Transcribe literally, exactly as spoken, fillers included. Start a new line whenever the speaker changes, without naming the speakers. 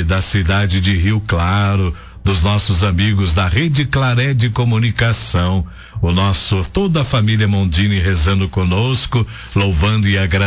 da cidade de Rio Claro, dos nossos amigos da Rede Claré de Comunicação, o nosso, toda a família Mondini rezando conosco, louvando e agradecendo